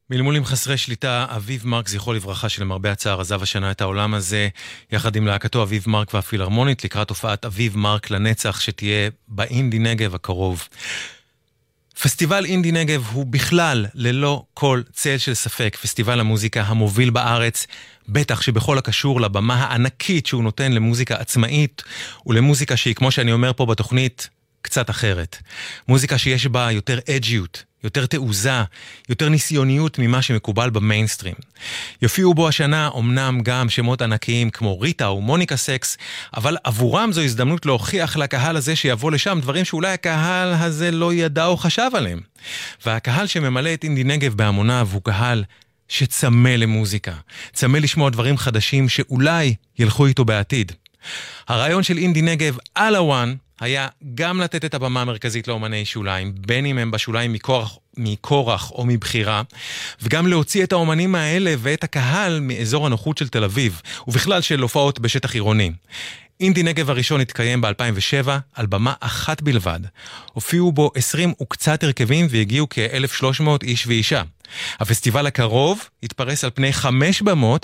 מלמולים חסרי שליטה, אביב מרק זכרו לברכה שלמרבה הצער עזב השנה את העולם הזה יחד עם להקתו אביב מרק והפילהרמונית לקראת הופעת אביב מרק לנצח שתהיה באינדי נגב הקרוב. פסטיבל אינדי נגב הוא בכלל ללא כל צל של ספק פסטיבל המוזיקה המוביל בארץ, בטח שבכל הקשור לבמה הענקית שהוא נותן למוזיקה עצמאית ולמוזיקה שהיא כמו שאני אומר פה בתוכנית קצת אחרת. מוזיקה שיש בה יותר אג'יות, יותר תעוזה, יותר ניסיוניות ממה שמקובל במיינסטרים. יופיעו בו השנה אומנם גם שמות ענקיים כמו ריטה או מוניקה סקס, אבל עבורם זו הזדמנות להוכיח לקהל הזה שיבוא לשם דברים שאולי הקהל הזה לא ידע או חשב עליהם. והקהל שממלא את אינדי נגב בהמוניו הוא קהל שצמא למוזיקה, צמא לשמוע דברים חדשים שאולי ילכו איתו בעתיד. הרעיון של אינדי נגב על הוואן היה גם לתת את הבמה המרכזית לאומני שוליים, בין אם הם בשוליים מכורח או מבחירה, וגם להוציא את האומנים האלה ואת הקהל מאזור הנוחות של תל אביב, ובכלל של הופעות בשטח עירוני. אינדי נגב הראשון התקיים ב-2007 על במה אחת בלבד. הופיעו בו 20 וקצת הרכבים והגיעו כ-1,300 איש ואישה. הפסטיבל הקרוב התפרס על פני 5 במות